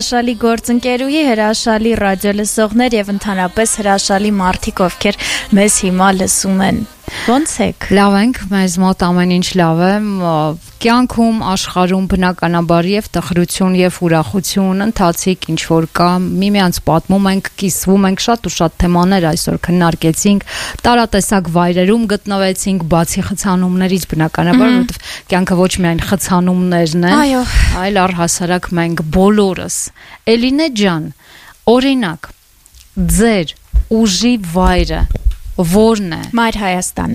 հրաշալի գործընկերուհի, հրաշալի ռադիոլսողներ եւ ընդհանրապես հրաշալի մարդիկ, ովքեր մեզ հիմա լսում են։ Ոնց եք։ Լավ ենք, մեզ մոտ ամեն ինչ լավ է։ Կյանքում, աշխարհում բնականաբար եւ տխրություն եւ ուրախություն, ընթացիկ ինչ որ կա, միմյանց պատմում ենք, կիսվում ենք, շատ ու շատ թեմաներ այսօր քննարկեցինք, տարատեսակ վայրերում գտնվեցինք, բացի խցանումներից բնականաբար, որովհետեւ կյանքը ոչ միայն խցանումներն են, այլ առհասարակ մենք բոլորս։ Էլինե ջան, օրինակ, ձեր ուժի վայրը որն է։ Մայր Հայաստանը։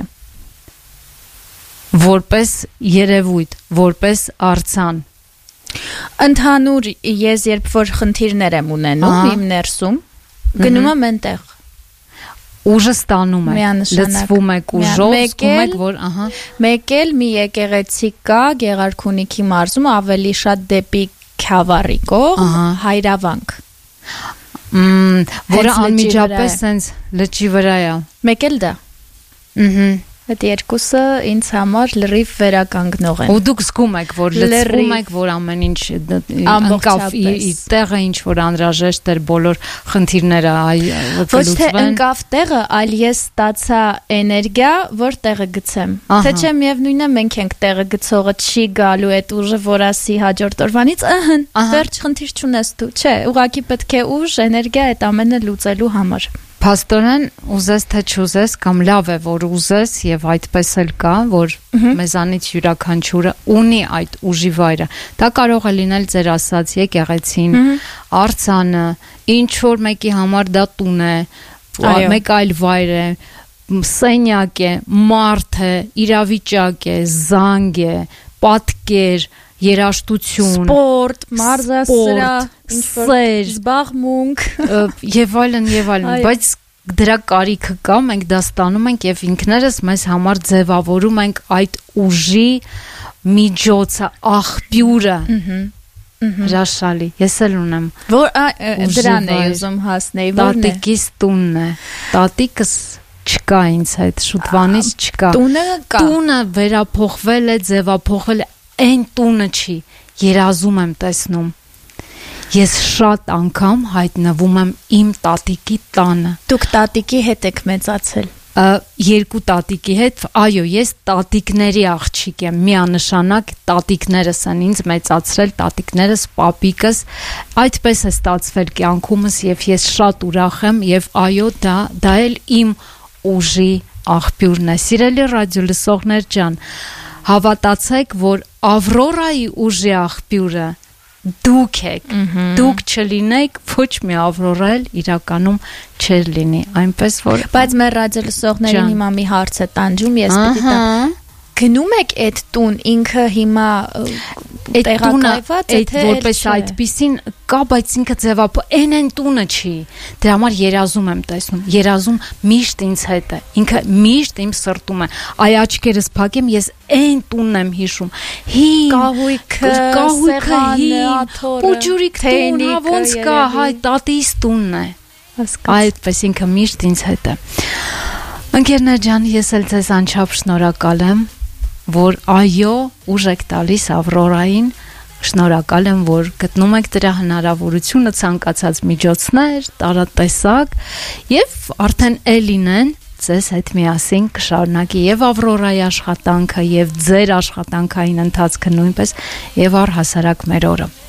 Որպես երևույթ, որպես արձան։ Ընդհանուր ես երբ որ խնդիրներ եմ ունենում իմ ներսում, գնում եմ այնտեղ։ Ուժը ստանում եք, լցվում եք ուժով, զգում եք, որ մեկ էլ մի եկեղեցի կա Գեղարքունիքի մարզում, ավելի շատ դեպի Քյավառի կողմ, Հայրավանք։ Որը անմիջապես սենց լճի վրա է։ Մեկ էլ դա։ Այդ երկուսը ինձ համար լրիվ վերականգնող են։ Ու դուք զգում եք, որ լցվում եք, որ ամեն ինչ ընկավ իր տեղը, ինչ որ անհրաժեշտ էր, բոլոր խնդիրները ոչ թե ընկավ տեղը, այլ ես ստացա էներգիա, որ տեղը գցեմ։ Թե չէ միևնույնն է, մենք ենք տեղը գցողը, չի գալու այդ ուժը, որ ասի հաջորդ օրվանից, վերջ խնդիր չունես դու, չէ, ուղղակի պետք է ուժ, էներգիա այդ ամենը լուծելու համար։ Փաստորեն ուզես թե չուզես կամ լավ է որ ուզես եւ այդպես էլ կա որ մեզանից յուրաքանչյուրը ունի այդ ուժի վայրը դա կարող է լինել ձեր ասած եկեղեցին արձանը ինչ որ մեկի համար դա տուն է մեկ այլ վայր է սենյակ է մարդ է իրավիճակ է զանգ է պատկեր երաժշտություն սպորտ մարզասրահ ինչ-որ զբաղմունք եւ այլն բայց դրա կարիքը կա մենք դա ստանում ենք եւ ինքներս մեզ համար ձևավորում ենք այդ ուժի միջոցը աղբյուրը հրաշալի ես էլ ունեմ որ դրան է ուզում հասնել որն է տատիկիս տունն է տատիկս չկա ինձ հետ շուտվանից չկա տունը վերափոխվել է ձևափոխվել է այն տունը չի, երազում եմ տեսնում, ես շատ անգամ հայտնվում եմ իմ տատիկի տանը։ Դուք տատիկի հետ եք մեծացել։ Երկու տատիկի հետ, այո, ես տատիկների աղջիկ եմ, միանշանակ տատիկներս են ինձ մեծացրել, տատիկներս, պապիկս, այդպես է ստացվել կյանքումս եւ ես շատ ուրախ եմ եւ այո, դա էլ իմ ուժի աղբյուրն է։ Սիրելի ռադիոլսողներ ջան, հավատացեք, որ Ավրորայի ուժի աղբյուրը դուք եք, դուք չլինեք, ոչ մի Ավրորա էլ իրականում չեր լինի, այնպես որ բայց մեր ռադիոլսողներին հիմա մի հարց է տանջում, ես պիտի տամ գնում եք այդ տուն, ինքը հիմա տեղակայված է, թե որպես այդպիսին կա, բայց ինքը այն տունը չի, դրա համար երազում եմ տեսնում, երազում միշտ ինձ հետ է, ինքը միշտ իմ սրտում է, այ աչքերս փակեմ, ես այն տունն եմ հիշում, կահույքը, սեղանը, աթոռը, ուջուրիկ տուն, ոնց կա, հայ տատիս տունն է, այդպես ինքը միշտ ինձ հետ է։ Ընկերներ ջան, ես էլ ձեզ անչափ շնորհակալ եմ, որ այո, ուժ եք տալիս Ավրորային, շնորհակալ եմ, որ գտնում եք դրա հնարավորությունը ցանկացած միջոցներ, տարատեսակ եւ արդեն Էլինեն ձեզ հետ միասին կշարունակի եւ Ավրորայի աշխատանքը եւ ձեր աշխատանքային ընթացքը նույնպես եւ առհասարակ մեր օրը